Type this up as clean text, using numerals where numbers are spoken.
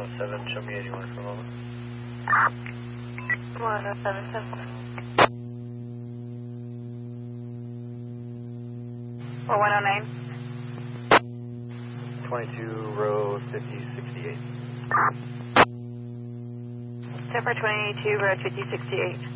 107, show me 81 for a moment. 1077. Or 109. 22, row 5068. September 22, road 5068.